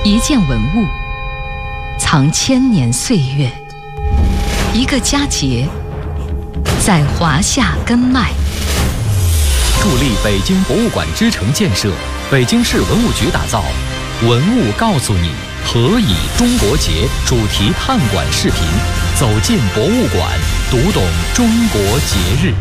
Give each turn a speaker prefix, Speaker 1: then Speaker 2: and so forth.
Speaker 1: 一件文物，藏千年岁月；一个佳节，在华夏根脉。
Speaker 2: 助力北京博物馆之城建设，北京市文物局打造《文物告诉你：何以中国节》主题探馆视频，走进博物馆，读懂中国节日。